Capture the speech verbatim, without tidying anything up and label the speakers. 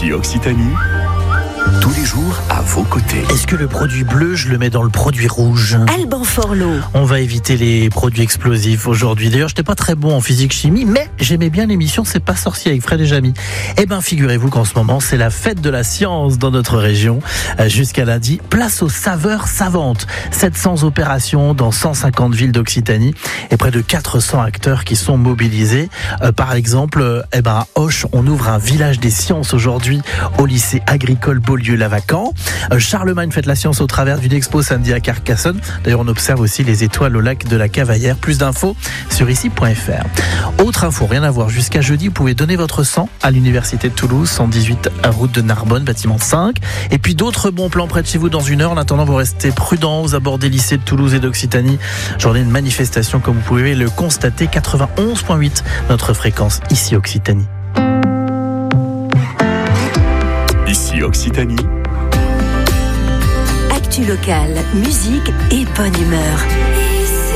Speaker 1: Ici Occitanie, tous les jours à vos côtés.
Speaker 2: Est-ce que le produit bleu, je le mets dans le produit rouge ?
Speaker 3: Alban Forlot.
Speaker 2: On va éviter les produits explosifs aujourd'hui. D'ailleurs, je n'étais pas très bon en physique-chimie, mais j'aimais bien l'émission C'est pas sorcier avec Fred et Jamy. Eh bien, figurez-vous qu'en ce moment, c'est la fête de la science dans notre région. Jusqu'à lundi, place aux saveurs savantes. sept cents opérations dans cent cinquante villes d'Occitanie et près de quatre cents acteurs qui sont mobilisés. Euh, par exemple, eh ben, à Auch, on ouvre un village des sciences aujourd'hui au lycée agricole Beaulieu-Lavacan. Euh, Charlemagne fête la science au travers d'une expo samedi à Carcassonne. D'ailleurs, on observe aussi les étoiles au lac de la Cavaillère. Plus d'infos sur ici point f r. Autre info, rien à voir. Jusqu'à jeudi, vous pouvez donner votre sang à l'université de Toulouse, cent dix-huit route de Narbonne, bâtiment cinq. Et puis d'autres bons plans près de chez vous dans une heure. En attendant, vous restez prudents aux abords des lycées de Toulouse et d'Occitanie. Journée de manifestation, comme vous pouvez le constater, quatre-vingt-onze virgule huit, notre fréquence ici Occitanie.
Speaker 1: Ici Occitanie.
Speaker 3: Actu locale, musique et bonne humeur.